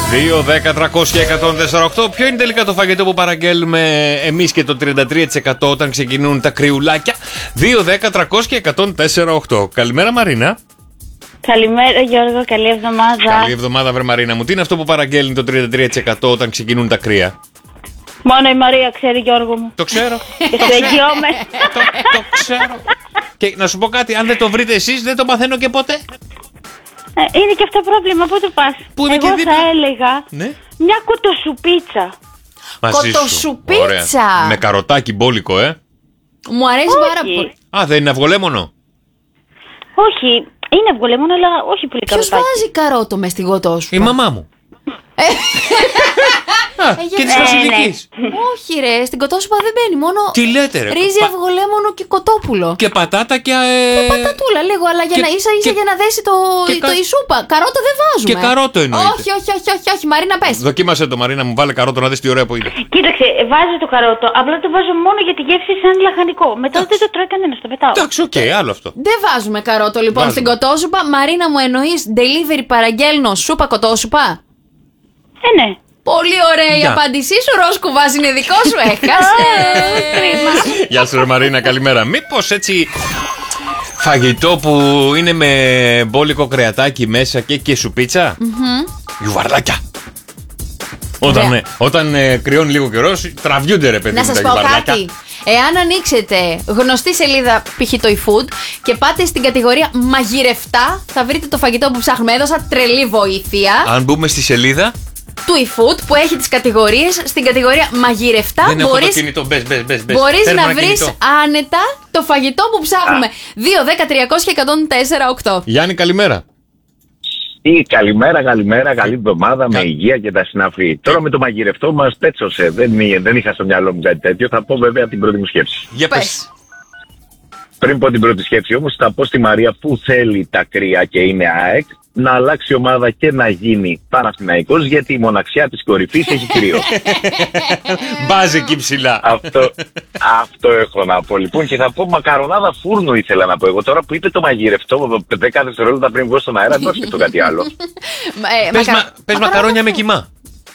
2, 10, 300 και 148. Ποιο είναι τελικά το φαγητό που παραγγέλνουμε εμείς και το 33% όταν ξεκινούν τα κρυουλάκια? 2, 10, 300 και 148. Καλημέρα Μαρίνα. Καλημέρα Γιώργο, καλή εβδομάδα. Καλή εβδομάδα βρε Μαρίνα μου. Τι είναι αυτό που παραγγέλνει το 33% όταν ξεκινούν τα κρύα? Μόνο η Μαρία ξέρει, Γιώργο μου. Το ξέρω. Και σε εγγυώμαι. Το ξέρω. Και να σου πω κάτι, αν δεν το βρείτε εσείς δεν το μαθαίνω και ποτέ. Είναι και αυτό πρόβλημα, πού το πας? Εγώ θα έλεγα μια κοτοσουπίτσα. Κοτοσουπίτσα. Με καροτάκι μπόλικο, Μου αρέσει πάρα πολύ. Α, δεν είναι αυγολέμονο? Όχι, είναι αυγολέμονο, αλλά όχι πολύ καροτάκι. Ποιος βάζει καρότο μες στην κοτόσουπα? Η μαμά μου. Και της Βασιλικής. Όχι ρε, στην κοτόσουπα δεν μπαίνει, μόνο τι λέτε, ρε, ρύζι, αυγολέμονο και κοτόπουλο. Και πατάτα και πατατούλα λίγο, αλλά για να ίσα για να δέσει η σούπα. Καρότο δεν βάζουμε. Και καρότο εννοείται. Όχι, Μαρίνα πες. Δοκίμασε το Μαρίνα μου, βάλε καρότο να δεις τι ωραία που είναι. Κοίταξε, βάζω το καρότο, απλά το βάζω μόνο για τη γεύση σαν λαχανικό. Μετά δεν το τρώει κανένας, το πετάω. Εντάξει, οκ, άλλο αυτό. Δεν βάζουμε καρότο λοιπόν στην κοτόσουπα. Μαρίνα μου, εννοείς delivery παραγγέλνω σούπα κοτόσουπα? Ναι. Πολύ ωραία η απάντησή σου, Ροσκουβάς είναι δικό σου, έχασε. Γεια σου ρε Μαρίνα, καλημέρα. Μήπως έτσι φαγητό που είναι με μπόλικο κρεατάκι μέσα και σουπίτσα? Γιουβαρλάκια. Όταν κρυώνει λίγο καιρός, τραβιούνται ρε παιδί. Να σας πω κάτι. Εάν ανοίξετε γνωστή σελίδα π.χ. το eFood και πάτε στην κατηγορία μαγειρευτά, θα βρείτε το φαγητό που ψάχνουμε. Έδωσα τρελή βοήθεια. Αν μπούμε στη σελίδα του eFood που έχει τις κατηγορίες, στην κατηγορία μαγειρευτά δεν έχω το κινητό, μπες. Μπορείς να βρεις άνετα το φαγητό που ψάχνουμε. 2, 10, 300 και 104, 8. Γιάννη, καλημέρα. Καλημέρα, καλή εβδομάδα με υγεία και τα συναφή. Τώρα με το μαγειρευτό μας πέτσωσε. Δεν είχα στο μυαλό μου κάτι τέτοιο. Θα πω βέβαια την πρώτη μου σκέψη. Για πες. Πριν πω την πρώτη σκέψη όμως, θα πω στη Μαρία που θέλει τα κρύα και είναι ΑΕΚ να αλλάξει ομάδα και να γίνει Παναθηναϊκός, γιατί η μοναξιά της κορυφής έχει κρύο. Μπάζει εκεί ψηλά. Αυτό έχω να πω λοιπόν. Και θα πω μακαρονάδα φούρνου ήθελα να πω εγώ. Τώρα που είπε το μαγειρευτό 10 δευτερόλεπτα πριν βγω στον αέρα, δεν σκεφτώ κάτι άλλο. Πες μακαρόνια με κιμά.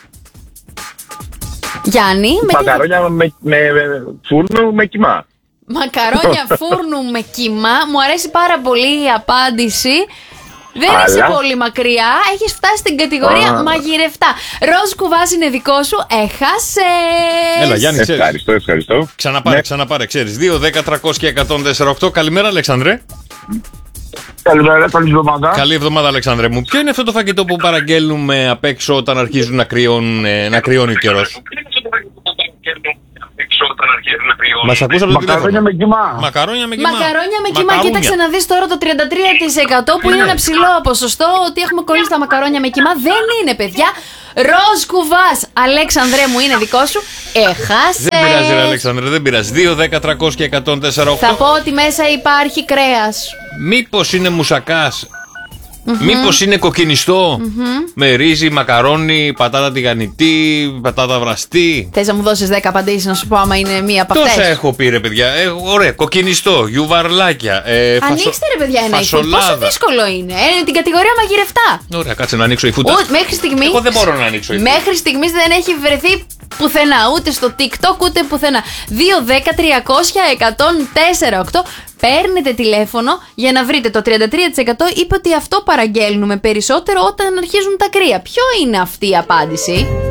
Γιάννη, μακαρόνια με φούρνου με κιμά. Μακαρόνια φούρνου με κιμά. Μου αρέσει πάρα πολύ η απάντηση. Δεν είσαι πολύ μακριά. Έχεις φτάσει στην κατηγορία μαγειρευτά. Ροζ Κουβάς είναι δικό σου. Έχασες. Έλα Γιάννη, ξέρεις. Ευχαριστώ. Ξαναπάρε, ξέρεις. 2, 10, 300 και 148. Καλημέρα Αλεξάνδρε. Καλημέρα, καλή εβδομάδα. Καλή εβδομάδα Αλεξάνδρε μου. Ποιο είναι αυτό το φαγητό που παραγγέλνουμε απ' έξω όταν αρχίζουν να κρυώνει ο καιρός? Μας ακούς από το τηλέφωνο. Μακαρόνια με κιμά. Μακαρόνια με κιμά. Μακαρόνια με κιμά. Κοίταξε να δεις τώρα το 33% που είναι ένα ψηλό ποσοστό ότι έχουμε κολλήσει τα μακαρόνια με κιμά. Δεν είναι, παιδιά. Ροζ Κουβάς, Αλέξανδρε μου, είναι δικό σου. Έχασες. Δεν πειράζει ρε Αλέξανδρε, δεν πειράζει. 2, 10, 300 και 148. Θα πω ότι μέσα υπάρχει κρέας. Μήπως είναι μουσακάς? Μήπως είναι κοκκινιστό? Με ρύζι, μακαρόνι, πατάτα τηγανιτή, πατάτα βραστή. Θες να μου δώσεις 10 απαντήσεις να σου πω άμα είναι μία από αυτές? Τόσα έχω πει ρε παιδιά. Ωραία, κοκκινιστό, γιουβαρλάκια. Ανοίξτε ρε παιδιά ένα eFood. Πόσο δύσκολο είναι. Την κατηγορία μαγειρευτά. Ωραία, κάτσε να ανοίξω eFood. Μέχρι στιγμής. Εγώ δεν μπορώ να ανοίξω eFood. Μέχρι στιγμής δεν έχει βρεθεί πουθενά. Ούτε στο TikTok ούτε πουθενά. 2, 10, 300, 104, 8. Παίρνετε τηλέφωνο για να βρείτε. Το 33% είπε ότι αυτό παραγγέλνουμε περισσότερο όταν αρχίζουν τα κρύα. Ποιο είναι αυτή η απάντηση?